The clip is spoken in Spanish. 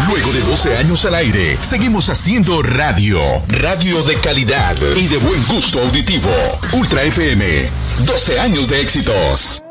Luego de 12 años al aire, seguimos haciendo radio. Radio de calidad y de buen gusto auditivo. Ultra FM, 12 años de éxitos.